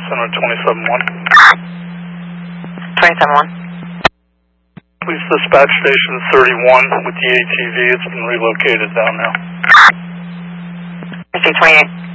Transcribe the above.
Center 27-1. 27-1. Police dispatch station 31 with the ATV. It's been relocated down now. I see 28.